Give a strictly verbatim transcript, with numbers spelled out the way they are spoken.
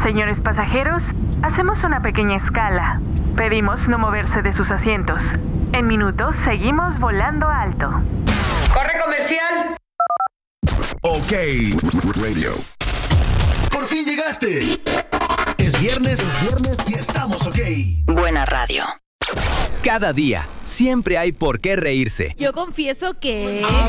Señores pasajeros, hacemos una pequeña escala. Pedimos no moverse de sus asientos. En minutos seguimos volando alto. ¡Corre comercial! Ok, radio. Por fin llegaste. Es viernes, es viernes y estamos ok. Buena radio. Cada día, siempre hay por qué reírse. Yo confieso que... A